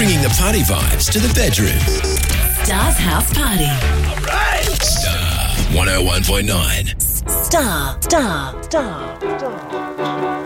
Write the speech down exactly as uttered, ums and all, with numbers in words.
bringing the party vibes to the bedroom. Star's House Party. All right. Star one oh one point nine. Star, Star, Star, Star.